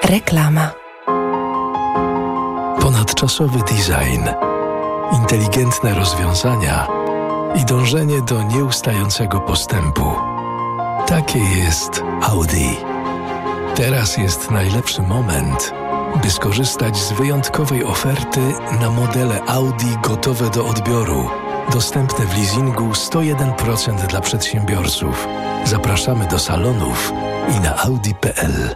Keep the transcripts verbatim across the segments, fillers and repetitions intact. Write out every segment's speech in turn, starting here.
Reklama. Ponadczasowy design, inteligentne rozwiązania i dążenie do nieustającego postępu. Takie jest Audi. Teraz jest najlepszy moment, by skorzystać z wyjątkowej oferty na modele Audi gotowe do odbioru. Dostępne w leasingu sto jeden procent dla przedsiębiorców. Zapraszamy do salonów i na audi kropka p l.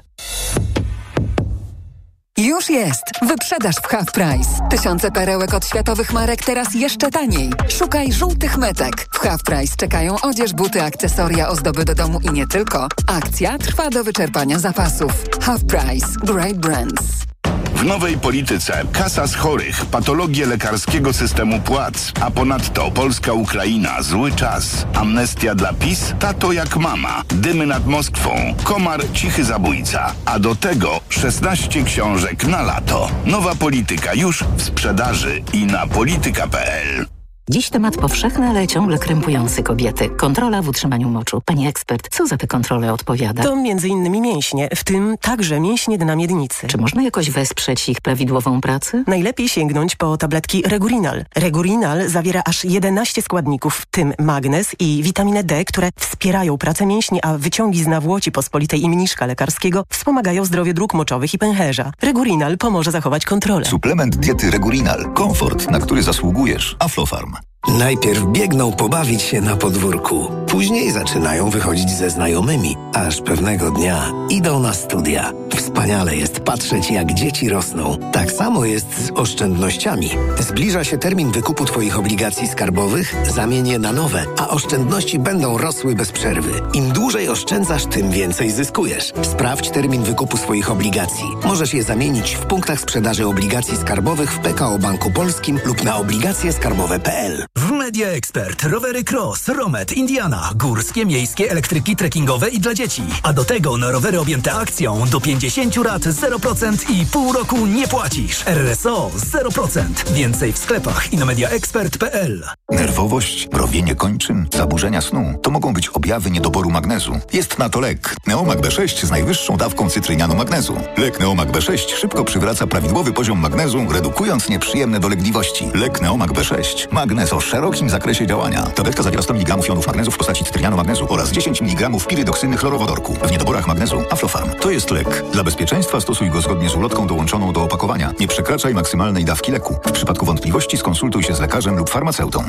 Już jest! Wyprzedaż w Half Price. Tysiące perełek od światowych marek teraz jeszcze taniej. Szukaj żółtych metek. W Half Price czekają odzież, buty, akcesoria, ozdoby do domu i nie tylko. Akcja trwa do wyczerpania zapasów. Half Price. Great brands. W nowej polityce kasa z chorych, patologie lekarskiego systemu płac, a ponadto Polska-Ukraina, zły czas, amnestia dla PiS, tato jak mama, dymy nad Moskwą, komar, cichy zabójca, a do tego szesnaście książek na lato. Nowa polityka już w sprzedaży i na polityka kropka p l. Dziś temat powszechny, ale ciągle krępujący kobiety. Kontrola w utrzymaniu moczu. Pani ekspert, co za te kontrole odpowiada? To między innymi mięśnie, w tym także mięśnie dna miednicy. Czy można jakoś wesprzeć ich prawidłową pracę? Najlepiej sięgnąć po tabletki Regurinal. Regurinal zawiera aż jedenaście składników, w tym magnez i witaminę D, które wspierają pracę mięśni, a wyciągi z nawłoci pospolitej i mniszka lekarskiego wspomagają zdrowie dróg moczowych i pęcherza. Regurinal pomoże zachować kontrolę. Suplement diety Regurinal. Komfort, na który zasługujesz. Aflofarm. Najpierw biegną pobawić się na podwórku, później zaczynają wychodzić ze znajomymi, aż pewnego dnia idą na studia. Wspaniale jest patrzeć, jak dzieci rosną. Tak samo jest z oszczędnościami. Zbliża się termin wykupu Twoich obligacji skarbowych, zamień je na nowe, a oszczędności będą rosły bez przerwy. Im dłużej oszczędzasz, tym więcej zyskujesz. Sprawdź termin wykupu swoich obligacji. Możesz je zamienić w punktach sprzedaży obligacji skarbowych w P K O Banku Polskim lub na obligacje skarbowe kropka p l. W Media Expert rowery Cross, Romet, Indiana, górskie, miejskie, elektryki trekkingowe i dla dzieci. A do tego na rowery objęte akcją do pięćdziesięciu lat zero procent i pół roku nie płacisz. R S O zero procent. Więcej w sklepach i na media expert kropka p l. Nerwowość, mrowienie kończyn, zaburzenia snu to mogą być objawy niedoboru magnezu. Jest na to lek. Neomag B sześć z najwyższą dawką cytrynianu magnezu. Lek Neomag B sześć szybko przywraca prawidłowy poziom magnezu, redukując nieprzyjemne dolegliwości. Lek Neomag B sześć. Magnez o szerokim zakresie działania. Tabletka zawiera sto miligramów jonów magnezu w postaci cytrynianu magnezu oraz dziesięć miligramów pirydoksyny chlorowodorku. W niedoborach magnezu Aflofarm. To jest lek. Dla bezpieczeństwa stosuj go zgodnie z ulotką dołączoną do opakowania. Nie przekraczaj maksymalnej dawki leku. W przypadku wątpliwości skonsultuj się z lekarzem lub farmaceutą.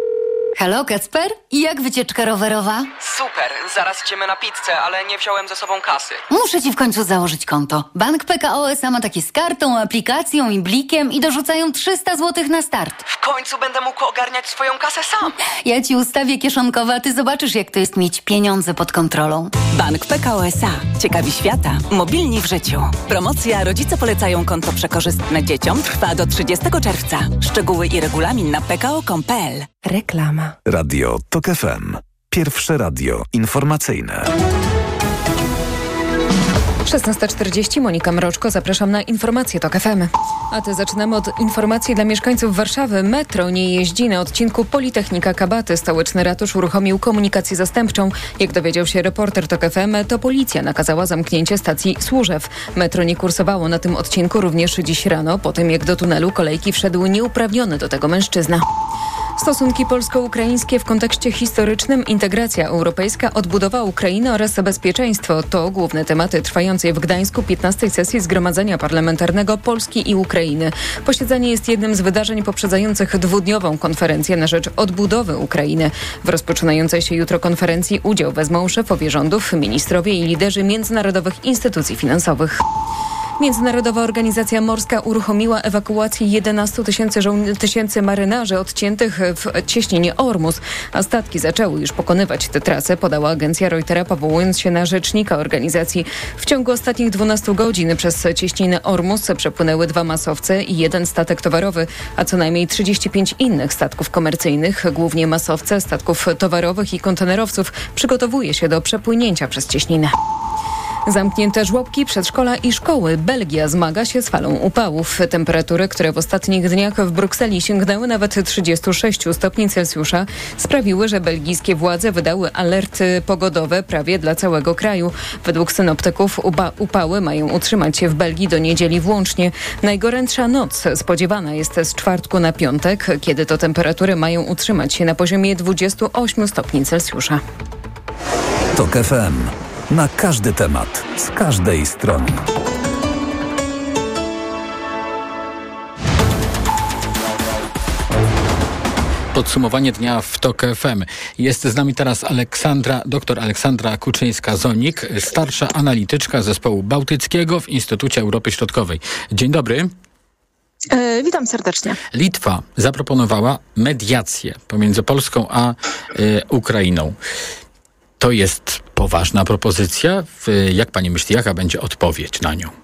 Halo, Kacper? Jak wycieczka rowerowa? Super, zaraz idziemy na pizzę, ale nie wziąłem ze sobą kasy. Muszę ci w końcu założyć konto. Bank P K O S A ma takie z kartą, aplikacją i blikiem i dorzucają trzysta złotych na start. W końcu będę mógł ogarniać swoją kasę sam. Ja ci ustawię kieszonkowe, a ty zobaczysz, jak to jest mieć pieniądze pod kontrolą. Bank P K O S A. Ciekawi świata. Mobilni w życiu. Promocja Rodzice polecają konto przekorzystne dzieciom trwa do trzydziestego czerwca. Szczegóły i regulamin na p k o kropka com kropka p l. Reklama. Radio Tok F M. Pierwsze radio informacyjne. szesnasta czterdzieści, Monika Mroczko, zapraszam na informacje Tok F M. A te zaczynamy od informacji dla mieszkańców Warszawy. Metro nie jeździ na odcinku Politechnika Kabaty. Stołeczny ratusz uruchomił komunikację zastępczą. Jak dowiedział się reporter Tok F M, to policja nakazała zamknięcie stacji Służew. Metro nie kursowało na tym odcinku również dziś rano, po tym jak do tunelu kolejki wszedł nieuprawniony do tego mężczyzna. Stosunki polsko-ukraińskie w kontekście historycznym, integracja europejska, odbudowa Ukrainy oraz bezpieczeństwo to główne tematy trwającej w Gdańsku piętnastej sesji Zgromadzenia Parlamentarnego Polski i Ukrainy. Posiedzenie jest jednym z wydarzeń poprzedzających dwudniową konferencję na rzecz odbudowy Ukrainy. W rozpoczynającej się jutro konferencji udział wezmą szefowie rządów, ministrowie i liderzy międzynarodowych instytucji finansowych. Międzynarodowa Organizacja Morska uruchomiła ewakuację jedenastu tysięcy żo- tysięcy marynarzy odciętych w cieśninie Ormus, a statki zaczęły już pokonywać tę trasę, podała agencja Reutera, powołując się na rzecznika organizacji. W ciągu ostatnich dwunastu godzin przez cieśninę Ormus przepłynęły dwa masowce i jeden statek towarowy, a co najmniej trzydzieści pięć innych statków komercyjnych, głównie masowce, statków towarowych i kontenerowców, przygotowuje się do przepłynięcia przez cieśninę. Zamknięte żłobki, przedszkola i szkoły. Belgia zmaga się z falą upałów. Temperatury, które w ostatnich dniach w Brukseli sięgnęły nawet trzydzieści sześć stopni Celsjusza, sprawiły, że belgijskie władze wydały alerty pogodowe prawie dla całego kraju. Według synoptyków upa- upały mają utrzymać się w Belgii do niedzieli włącznie. Najgorętsza noc spodziewana jest z czwartku na piątek, kiedy to temperatury mają utrzymać się na poziomie dwadzieścia osiem stopni Celsjusza. TOK F M. Na każdy temat, z każdej strony. Podsumowanie dnia w TOK F M. Jest z nami teraz Aleksandra, doktor Aleksandra Kuczyńska-Zonik, starsza analityczka Zespołu Bałtyckiego w Instytucie Europy Środkowej. Dzień dobry. E, witam serdecznie. Litwa zaproponowała mediację pomiędzy Polską a y, Ukrainą. To jest poważna propozycja. Jak pani myśli, jaka będzie odpowiedź na nią?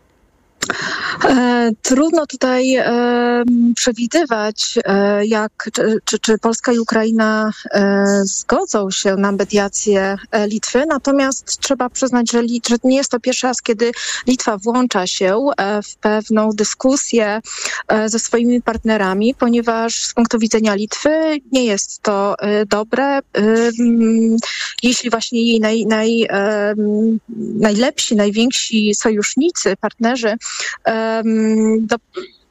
E, trudno tutaj e, przewidywać, e, jak, czy, czy, czy Polska i Ukraina e, zgodzą się na mediację e, Litwy, natomiast trzeba przyznać, że, Lit- że nie jest to pierwszy raz, kiedy Litwa włącza się e, w pewną dyskusję e, ze swoimi partnerami, ponieważ z punktu widzenia Litwy nie jest to e, dobre. E, m, jeśli właśnie jej naj, naj, e, najlepsi, najwięksi sojusznicy, partnerzy Um, do,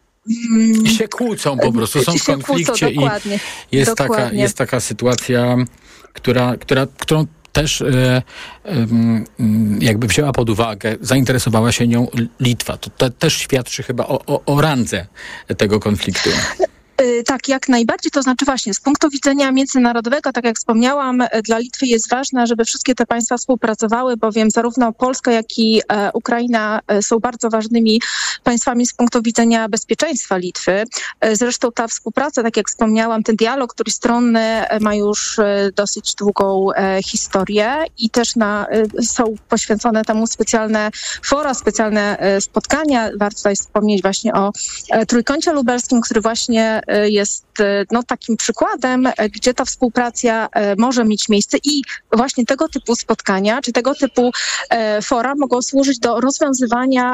um, się kłócą po prostu, są w konflikcie kłócą, i jest taka, jest taka sytuacja, która, która, którą też e, e, jakby wzięła pod uwagę, zainteresowała się nią Litwa. To, to też świadczy chyba o, o, o randze tego konfliktu. Tak, jak najbardziej. To znaczy właśnie z punktu widzenia międzynarodowego, tak jak wspomniałam, dla Litwy jest ważne, żeby wszystkie te państwa współpracowały, bowiem zarówno Polska, jak i e, Ukraina e, są bardzo ważnymi państwami z punktu widzenia bezpieczeństwa Litwy. E, zresztą ta współpraca, tak jak wspomniałam, ten dialog trójstronny ma już e, dosyć długą e, historię i też na, e, są poświęcone temu specjalne fora, specjalne e, spotkania. Warto tutaj wspomnieć właśnie o e, Trójkącie Lubelskim, który właśnie jest no, takim przykładem, gdzie ta współpraca może mieć miejsce i właśnie tego typu spotkania, czy tego typu fora mogą służyć do rozwiązywania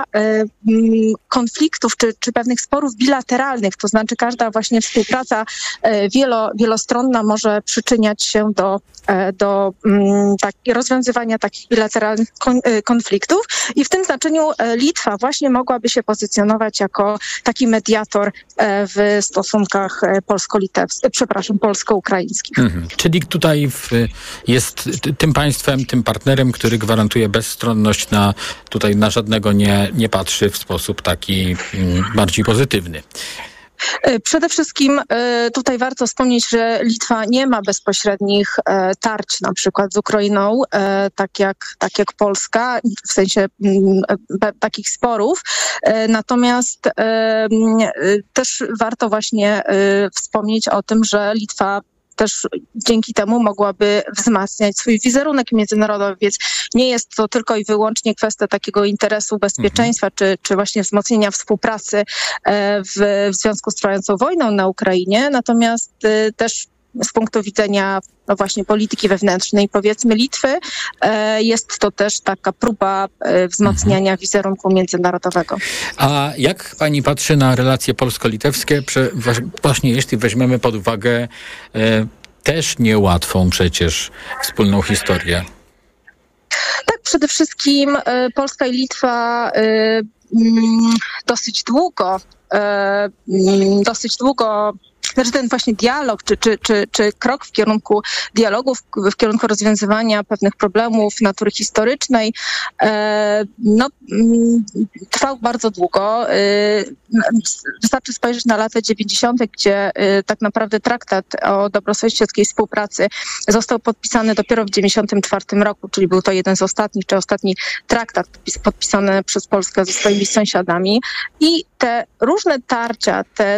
konfliktów, czy, czy pewnych sporów bilateralnych, to znaczy każda właśnie współpraca wielo, wielostronna może przyczyniać się do, do tak, rozwiązywania takich bilateralnych kon, konfliktów i w tym znaczeniu Litwa właśnie mogłaby się pozycjonować jako taki mediator w stosunkach polsko-litewskich, przepraszam, polsko-ukraińskich. Mhm. Czyli tutaj w, jest tym państwem, tym partnerem, który gwarantuje bezstronność, na, tutaj na żadnego nie, nie patrzy w sposób taki m, bardziej pozytywny. Przede wszystkim tutaj warto wspomnieć, że Litwa nie ma bezpośrednich tarć na przykład z Ukrainą, tak jak, tak jak Polska, w sensie takich sporów. Natomiast też warto właśnie wspomnieć o tym, że Litwa też dzięki temu mogłaby wzmacniać swój wizerunek międzynarodowy, więc nie jest to tylko i wyłącznie kwestia takiego interesu bezpieczeństwa, mhm. czy, czy właśnie wzmocnienia współpracy w, w związku z trwającą wojną na Ukrainie, natomiast też z punktu widzenia no właśnie polityki wewnętrznej, powiedzmy Litwy, jest to też taka próba wzmacniania mhm. wizerunku międzynarodowego. A jak pani patrzy na relacje polsko-litewskie, właśnie jeśli weźmiemy pod uwagę e, też niełatwą przecież wspólną historię? Tak, przede wszystkim e, Polska i Litwa e, m, dosyć długo, e, m, dosyć długo Znaczy ten właśnie dialog, czy, czy, czy, czy krok w kierunku dialogu, w, w kierunku rozwiązywania pewnych problemów natury historycznej, e, no, m, trwał bardzo długo. E, wystarczy spojrzeć na lata dziewięćdziesiąte, gdzie e, tak naprawdę traktat o dobrosąsiedzkiej współpracy został podpisany dopiero w dziewięćdziesiątym czwartym roku, czyli był to jeden z ostatnich, czy ostatni traktat podpisany przez Polskę ze swoimi sąsiadami. I te różne tarcia, te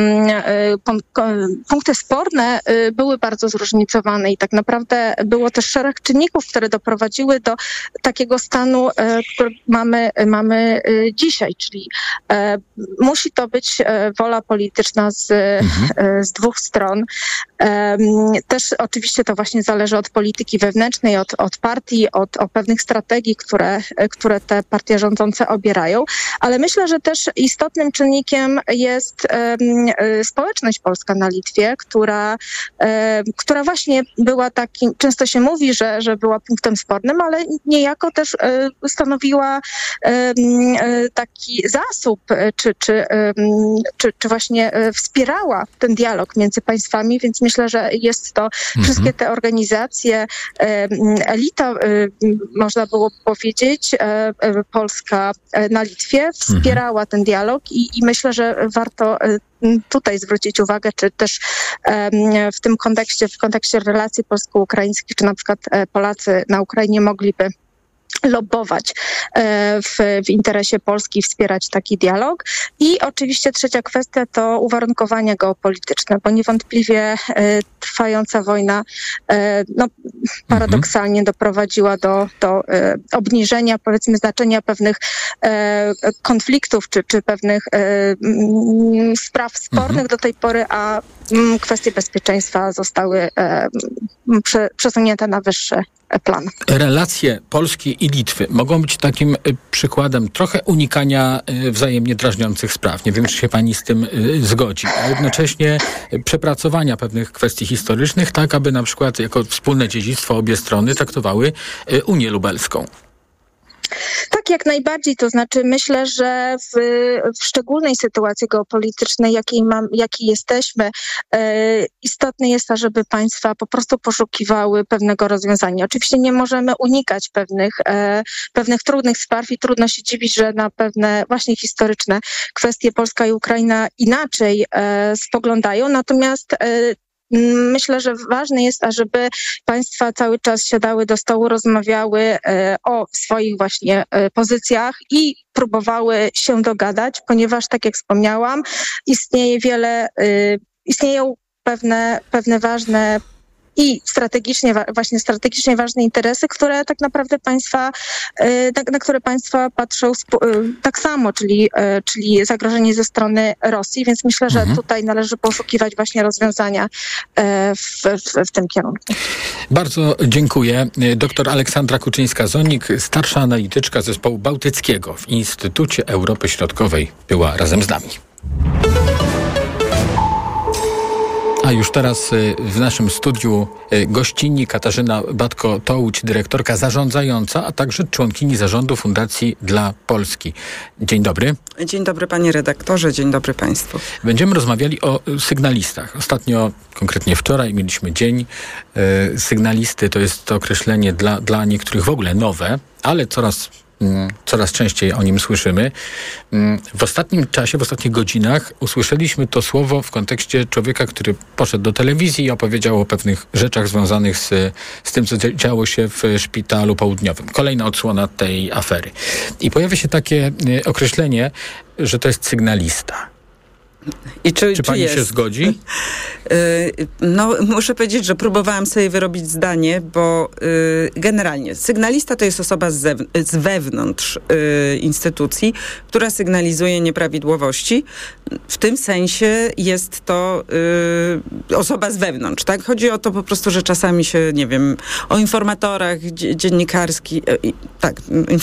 punkty sporne były bardzo zróżnicowane i tak naprawdę było też szereg czynników, które doprowadziły do takiego stanu, który mamy, mamy dzisiaj, czyli musi to być wola polityczna z, mhm. z dwóch stron. Też oczywiście to właśnie zależy od polityki wewnętrznej, od, od partii, od, od pewnych strategii, które, które te partie rządzące obierają, ale myślę, że też istotnym czynnikiem jest społeczność polska na Litwie, która, która właśnie była takim, często się mówi, że, że była punktem spornym, ale niejako też stanowiła taki zasób, czy, czy, czy, czy właśnie wspierała ten dialog między państwami, więc myślę, że jest to mhm. wszystkie te organizacje, elita, można było powiedzieć, polska na Litwie wspierała mhm. ten dialog i, i myślę, że warto tutaj zwrócić uwagę, czy też w tym kontekście, w kontekście relacji polsko-ukraińskich, czy na przykład Polacy na Ukrainie mogliby lobbować w, w interesie Polski, wspierać taki dialog. I oczywiście trzecia kwestia to uwarunkowania geopolityczne, bo niewątpliwie trwająca wojna no, paradoksalnie mhm. doprowadziła do, do obniżenia, powiedzmy, znaczenia pewnych konfliktów, czy, czy pewnych spraw spornych mhm. do tej pory, a kwestie bezpieczeństwa zostały przesunięte na wyższy plan. Relacje Polski i Litwy mogą być takim przykładem trochę unikania wzajemnie drażniących spraw. Nie wiem, czy się pani z tym zgodzi. A jednocześnie przepracowania pewnych kwestii historycznych, tak aby na przykład jako wspólne dziedzictwo obie strony traktowały Unię Lubelską. Tak, jak najbardziej. To znaczy myślę, że w, w szczególnej sytuacji geopolitycznej, jakiej, mam, jakiej jesteśmy, e, istotne jest to, żeby państwa po prostu poszukiwały pewnego rozwiązania. Oczywiście nie możemy unikać pewnych, e, pewnych trudnych spraw i trudno się dziwić, że na pewne właśnie historyczne kwestie Polska i Ukraina inaczej e, spoglądają. Natomiast e, myślę, że ważne jest, ażeby państwa cały czas siadały do stołu, rozmawiały o swoich właśnie pozycjach i próbowały się dogadać, ponieważ, tak jak wspomniałam, istnieje wiele, istnieją pewne, pewne ważne i strategicznie, właśnie strategicznie ważne interesy, które tak naprawdę państwa, na które państwa patrzą tak samo, czyli, czyli zagrożenie ze strony Rosji, więc myślę, że mhm. tutaj należy poszukiwać właśnie rozwiązania w, w, w tym kierunku. Bardzo dziękuję. Doktor Aleksandra Kuczyńska-Zonik, starsza analityczka zespołu bałtyckiego w Instytucie Europy Środkowej, była razem z nami. A już teraz w naszym studiu gościni Katarzyna Batko-Tołuć, dyrektorka zarządzająca, a także członkini zarządu Fundacji dla Polski. Dzień dobry. Dzień dobry panie redaktorze, dzień dobry państwu. Będziemy rozmawiali o sygnalistach. Ostatnio, konkretnie wczoraj, mieliśmy dzień y, sygnalisty. To jest to określenie dla, dla niektórych w ogóle nowe, ale coraz Coraz częściej o nim słyszymy. W ostatnim czasie, w ostatnich godzinach usłyszeliśmy to słowo w kontekście człowieka, który poszedł do telewizji i opowiedział o pewnych rzeczach związanych z, z tym, co działo się w szpitalu południowym. Kolejna odsłona tej afery. I pojawia się takie określenie, że to jest sygnalista. I czy, czy pani czy jest? się zgodzi? No, muszę powiedzieć, że próbowałam sobie wyrobić zdanie, bo y, generalnie sygnalista to jest osoba z, zewn- z wewnątrz y, instytucji, która sygnalizuje nieprawidłowości. W tym sensie jest to y, osoba z wewnątrz, tak? Chodzi o to po prostu, że czasami się, nie wiem, o informatorach dzie- dziennikarskich, y, tak,